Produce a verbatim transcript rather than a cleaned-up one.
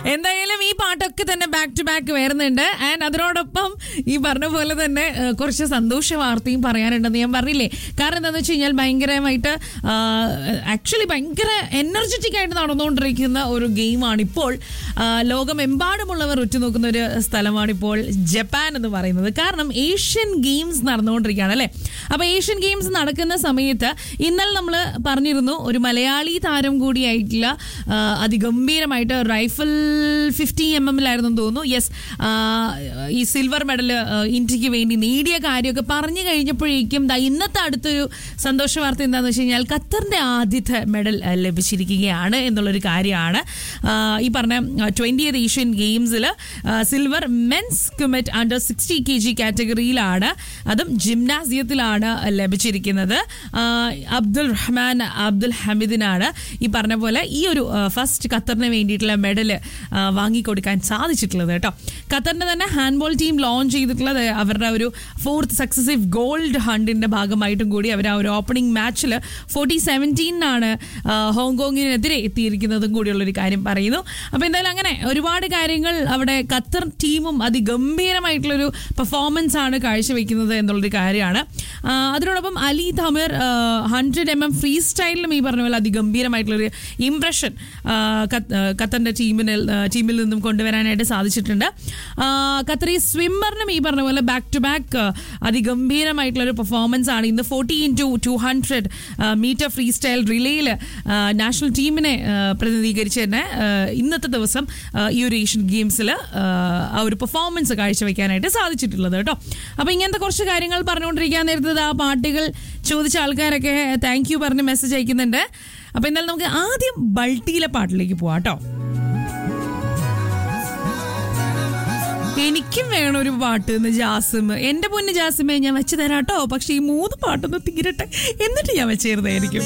എന്തായാലും ഈ പാട്ടൊക്കെ തന്നെ ബാക്ക് ടു ബാക്ക് വരുന്നുണ്ട്. ആൻഡ് അതിനോടൊപ്പം ഈ പറഞ്ഞ പോലെ തന്നെ കുറച്ച് സന്തോഷ വാർത്തയും പറയാനുണ്ടെന്ന് ഞാൻ പറഞ്ഞില്ലേ. കാരണം എന്താണെന്ന് വെച്ച് കഴിഞ്ഞാൽ ഭയങ്കരമായിട്ട് ആക്ച്വലി ഭയങ്കര എനർജറ്റിക് ആയിട്ട് നടന്നുകൊണ്ടിരിക്കുന്ന ഒരു ഗെയിമാണ് ഇപ്പോൾ. ലോകമെമ്പാടുമുള്ളവർ ഉറ്റുനോക്കുന്ന ഒരു സ്ഥലമാണിപ്പോൾ ജപ്പാൻ എന്ന് പറയുന്നത്. കാരണം ഏഷ്യൻ ഗെയിംസ് നടന്നുകൊണ്ടിരിക്കുകയാണ് അല്ലേ. അപ്പോൾ ഏഷ്യൻ ഗെയിംസ് നടക്കുന്ന സമയത്ത് ഇന്നലെ നമ്മൾ പറഞ്ഞിരുന്നു ഒരു മലയാളി താരം കൂടിയായിട്ടുള്ള അതിഗംഭീരമായിട്ട് റൈഫിൾ ഫിഫ്റ്റി എം എമ്മിലായിരുന്നു തോന്നുന്നു. യെസ്, ഈ സിൽവർ മെഡൽ ഇന്ത്യക്ക് വേണ്ടി നേടിയ കാര്യമൊക്കെ പറഞ്ഞു കഴിഞ്ഞപ്പോഴേക്കും ഇന്നത്തെ അടുത്തൊരു സന്തോഷ വാർത്ത എന്താണെന്ന് വെച്ച് കഴിഞ്ഞാൽ ഖത്തറിന്റെ ആദ്യത്തെ മെഡൽ ലഭിച്ചിരിക്കുകയാണ് എന്നുള്ളൊരു കാര്യമാണ്. ഈ പറഞ്ഞ ട്വന്റിയത്ത് ഏഷ്യൻ ഗെയിംസിൽ silver men's കുമെറ്റ് under sixty K G കാറ്റഗറിയിലാണ്, അതും ജിംനാസിയത്തിലാണ് ലഭിച്ചിരിക്കുന്നത്. അബ്ദുൽ റഹ്മാൻ അബ്ദുൽ ഹമീദിനാണ് ഈ പറഞ്ഞ പോലെ ഈ ഒരു ഫസ്റ്റ് ഖത്തറിന് വേണ്ടിയിട്ടുള്ള മെഡല് വാങ്ങിക്കൊടുക്കാൻ സാധിച്ചിട്ടുള്ളത് കേട്ടോ. ഖത്തറിന്റെ തന്നെ ഹാൻഡ്ബോൾ ടീം ലോഞ്ച് ചെയ്തിട്ടുള്ളത് അവരുടെ ഒരു ഫോർത്ത് സക്സസീവ് ഗോൾഡ് ഹണ്ടിന്റെ ഭാഗമായിട്ടും കൂടി അവർ ആ ഒരു ഓപ്പണിംഗ് മാച്ചിൽ ഫോർട്ടി സെവൻറ്റീനാണ് ഹോങ്കോങ്ങിനെതിരെ എത്തിയിരിക്കുന്നതും കൂടിയുള്ളൊരു കാര്യം പറയുന്നു. അപ്പോൾ എന്തായാലും അങ്ങനെ ഒരുപാട് കാര്യങ്ങൾ അവിടെ ഖത്തർ ടീമും അതിഗംഭീരമായിട്ടുള്ളൊരു പെർഫോമൻസ് ആണ് കാഴ്ചവെക്കുന്നത് എന്നുള്ളൊരു കാര്യമാണ്. അതിനോടൊപ്പം Ali തമിർ hundred M M free സ്റ്റൈലിലും ഈ പറഞ്ഞ പോലെ അതിഗംഭീരമായിട്ടുള്ളൊരു ഇംപ്രഷൻ ഖത്തറിന്റെ ടീമിന് ടീമിൽ നിന്നും കൊണ്ടുവരാനായിട്ട് സാധിച്ചിട്ടുണ്ട്. ഖത്തറി സ്വിമ്മറിനും ഈ പറഞ്ഞ പോലെ ബാക്ക് ടു ബാക്ക് അതിഗംഭീരമായിട്ടുള്ളൊരു പെർഫോമൻസ് ആണ്. ഇന്ന് forty into two hundred metre free style റിലേയിൽ national ടീമിനെ പ്രതിനിധീകരിച്ച് തന്നെ ഇന്നത്തെ ദിവസം ഈ ഒരു ഏഷ്യൻ ഗെയിംസിൽ ആ ഒരു പെർഫോമൻസ് കാഴ്ചവെക്കാനായിട്ട് സാധിച്ചിട്ടുള്ളത് കേട്ടോ. അപ്പോൾ ഇങ്ങനത്തെ കുറച്ച് കാര്യങ്ങൾ പറഞ്ഞുകൊണ്ടിരിക്കാൻ നേരത്തെ ആ പാട്ടുകൾ ചോദിച്ച ആൾക്കാരൊക്കെ താങ്ക് യു പറഞ്ഞ് മെസ്സേജ് അയക്കുന്നുണ്ട്. അപ്പോൾ എന്തായാലും നമുക്ക് ആദ്യം ബൾട്ടിയിലെ പാട്ടിലേക്ക് പോവാം കേട്ടോ. എനിക്കും വേണം ഒരു പാട്ട് എന്ന് ജാസിം. എൻ്റെ പൊന്ന് ജാസിമേ, ഞാൻ വെച്ച് തരാട്ടോ, പക്ഷെ ഈ മൂന്ന് പാട്ടൊന്ന് തീരട്ടെ എന്നിട്ട് ഞാൻ വെച്ചേരുന്നതായിരിക്കും.